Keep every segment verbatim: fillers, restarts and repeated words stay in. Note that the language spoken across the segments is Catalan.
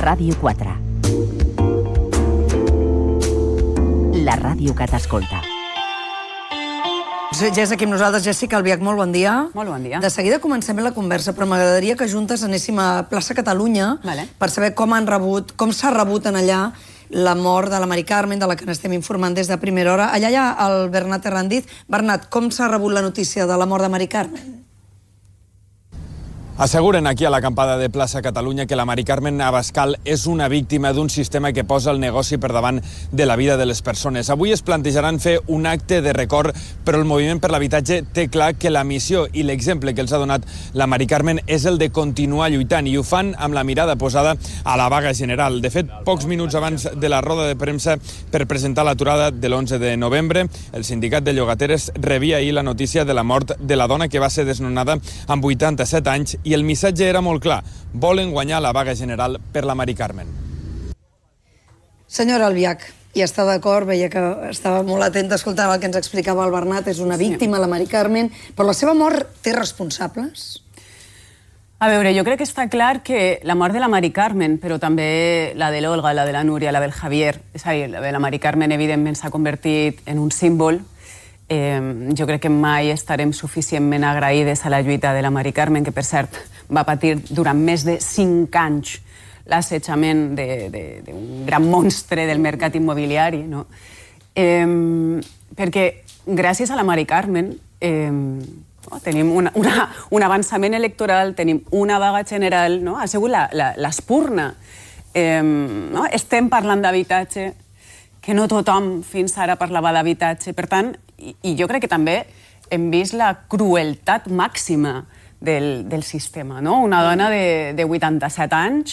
Ràdio quatre. La ràdio que t'escolta. Ja és aquí amb nosaltres, Jessica Albiach, molt bon dia. Molt bon dia. De seguida comencem la conversa, però m'agradaria que juntes anéssim a Plaça Catalunya vale. per saber com han rebut, com s'ha rebut en allà la mort de la Mari Carmen, de la que n'estem informant des de primera hora. Allà hi ha el Bernat Herrandiz. Bernat, com s'ha rebut la notícia de la mort de Mari Carmen? Asseguren aquí a l'acampada de Plaça Catalunya que la Mari Carmen Abascal és una víctima d'un sistema que posa el negoci per davant de la vida de les persones. Avui es plantejaran fer un acte de record, però el Moviment per l'Habitatge té clar que la missió i l'exemple que els ha donat la Mari Carmen és el de continuar lluitant, i ho fan amb la mirada posada a la vaga general. De fet, pocs minuts abans de la roda de premsa per presentar l'aturada de l'onze de novembre, el sindicat de llogateres rebia ahir la notícia de la mort de la dona que va ser desnonada amb vuitanta-set anys, i el missatge era molt clar: volen guanyar la vaga general per la Mari Carmen. Senyora Albiach, hi està d'acord, veia que estava molt atenta escoltant el que ens explicava el Bernat, és una víctima, la Mari Carmen, però la seva mort té responsables? A veure, jo crec que està clar que la mort de la Mari Carmen, però també la de l'Olga, la de la Núria, la del Javier, és a dir, la de la Mari Carmen evidentment s'ha convertit en un símbol. Eh, jo crec que mai estarem suficientment agraïdes a la lluita de la Mari Carmen, que per cert va patir durant més de cinc anys l'assetjament d'un gran monstre del mercat immobiliari, no? Eh, perquè gràcies a la Mari Carmen eh, no, tenim una, una, un avançament electoral, tenim una vaga general, no? Ha sigut l'espurna. Eh, no? Estem parlant d'habitatge, que no tothom fins ara parlava d'habitatge. Per tant, i, i jo crec que també hem vist la crueltat màxima del, del sistema, no? Una dona de, de vuitanta-set anys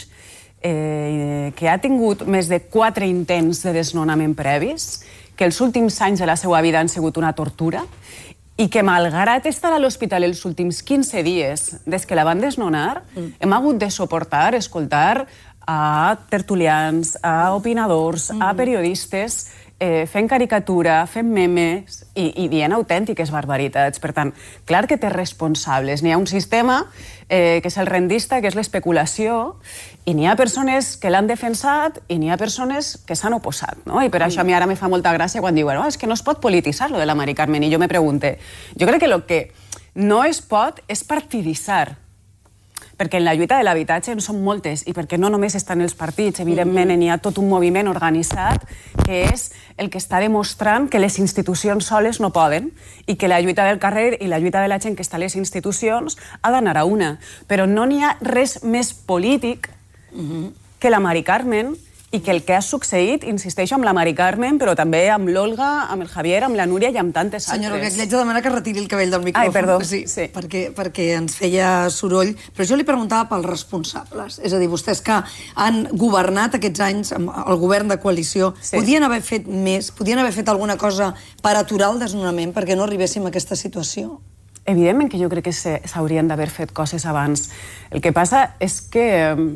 eh, que ha tingut més de quatre intents de desnonament previs, que els últims anys de la seva vida han sigut una tortura, i que, malgrat estar a l'hospital els últims quinze dies des que la van desnonar, mm. hem hagut de suportar, escoltar a tertulians, a opinadors, mm. a periodistes, eh, fent caricatura, fent memes i, i dient autèntiques barbaritats. Per tant, clar que té responsables. N'hi ha un sistema eh, que és el rendista, que és l'especulació, i n'hi ha persones que l'han defensat i n'hi ha persones que s'han oposat, no? I per mm. això a mi ara me fa molta gràcia quan diuen oh, és que no es pot polititzar lo de la Mari Carmen. I jo me pregunte, jo crec que el que no es pot és partiditzar, perquè en la lluita de l'habitatge en són moltes, i perquè no només estan els partits, evidentment n'hi ha tot un moviment organitzat que és el que està demostrant que les institucions soles no poden, i que la lluita del carrer i la lluita de la gent que està a les institucions ha d'anar a una. Però no n'hi ha res més polític que la Mari Carmen, i que el que ha succeït, insisteixo, amb la Mari Carmen, però també amb l'Olga, amb el Javier, amb la Núria i amb tantes altres. Senyora, que li haig de demanar que retiri el cabell del micròfon. Ai, perdó. Sí, sí. Perquè, perquè ens feia soroll. Però jo li preguntava pels responsables. És a dir, vostès que han governat aquests anys, el govern de coalició, sí. podien haver fet més, podien haver fet alguna cosa per aturar el desnonament perquè no arribéssim a aquesta situació? Evidentment que jo crec que s'haurien d'haver fet coses abans. El que passa és que,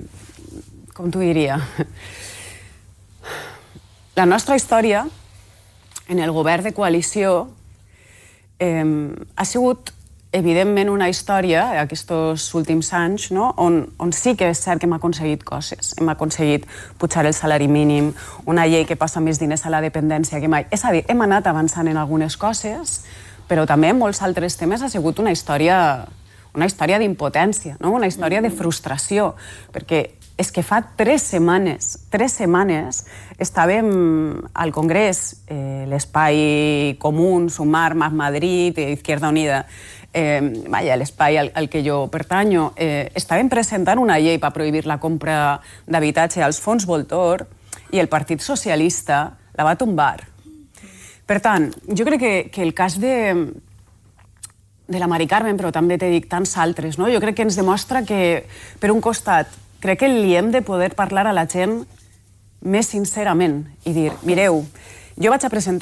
com t'ho diria, la nostra història en el govern de coalició eh, ha sigut, evidentment, una història, aquests últims anys, no? on, on sí que és cert que hem aconseguit coses. Hem aconseguit pujar el salari mínim, una llei que posa més diners a la dependència que mai. És a dir, hem anat avançant en algunes coses, però també en molts altres temes ha sigut una història, una història d'impotència, no? Una història de frustració, perquè és que fa tres setmanes, tres setmanes, estàvem al Congrés, eh, l'Espai Comú, Sumar, Más Madrid, Izquierda Unida, eh, vaja, l'espai al, al que jo pertanyo, eh, estàvem presentant una llei per prohibir la compra d'habitatge als fons Voltor, i el Partit Socialista la va tombar. Per tant, jo crec que, que el cas de, de la Mari Carmen, però també t'he dit tants altres, no? Jo crec que ens demostra que, per un costat, crec que li hem de poder parlar a la gent més sincerament i dir, mireu, jo vaig a presentar